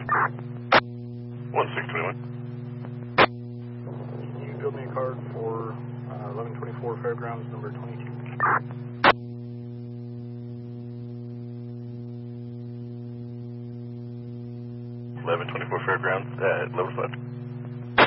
1621. Can you build me a card for 1124 Fairgrounds, number 22? 1124 Fairgrounds at level 5.